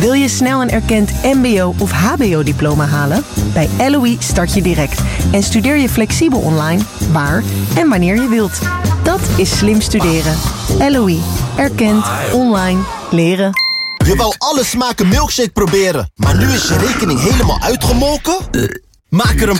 Wil je snel een erkend mbo- of hbo-diploma halen? Bij LOE start je direct en studeer je flexibel online, waar en wanneer je wilt. Dat is slim studeren. LOE. Erkend. Online. Leren. Je wou alle smaken milkshake proberen, maar nu is je rekening helemaal uitgemolken? Maak er een